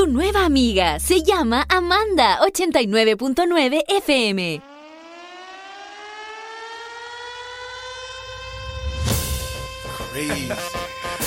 nueva amiga. Se llama Amanda, 89.9 FM. Crazy.